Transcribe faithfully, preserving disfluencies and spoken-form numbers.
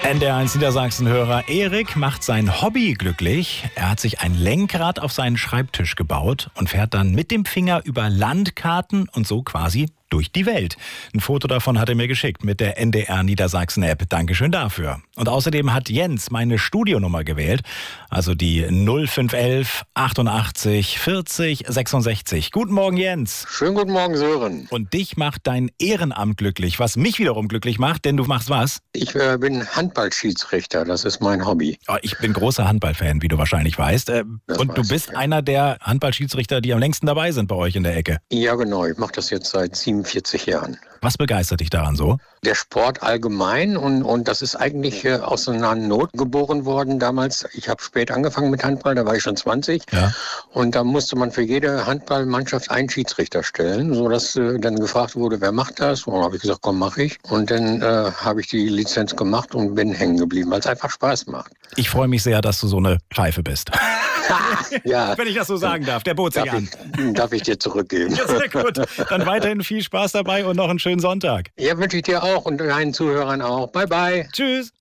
N D R eins Niedersachsen-Hörer Erik macht sein Hobby glücklich. Er hat sich ein Lenkrad auf seinen Schreibtisch gebaut und fährt dann mit dem Finger über Landkarten und so quasi durch die Welt. Ein Foto davon hat er mir geschickt mit der N D R Niedersachsen-App. Dankeschön dafür. Und außerdem hat Jens meine Studionummer gewählt, also die null fünf elf achtundachtzig vierzig sechsundsechzig. Guten Morgen, Jens. Schönen guten Morgen, Sören. Und dich macht dein Ehrenamt glücklich, was mich wiederum glücklich macht, denn du machst was? Ich äh, bin Handballschiedsrichter, das ist mein Hobby. Oh, ich bin großer Handballfan, wie du wahrscheinlich weißt. Äh, und du weiß bist ich, ja. einer der Handballschiedsrichter, die am längsten dabei sind bei euch in der Ecke. Ja, genau. Ich mache das jetzt seit siebenundvierzig Jahren. Was begeistert dich daran so? Der Sport allgemein und, und das ist eigentlich äh, aus einer Not geboren worden damals. Ich habe spät angefangen mit Handball, da war ich schon zwanzig. Ja. Und da musste man für jede Handballmannschaft einen Schiedsrichter stellen, sodass äh, dann gefragt wurde, wer macht das? Und dann habe ich gesagt, komm, mach ich. Und dann äh, habe ich die Lizenz gemacht und bin hängen geblieben, weil es einfach Spaß macht. Ich freue mich sehr, dass du so eine Pfeife bist. Ja. Wenn ich das so sagen darf, der bot sich Darf an. ich, darf ich dir zurückgeben. Ja, sehr gut. Dann weiterhin viel Spaß dabei und noch einen schönen Sonntag. Ja, wünsche ich dir auch und deinen Zuhörern auch. Bye, bye. Tschüss.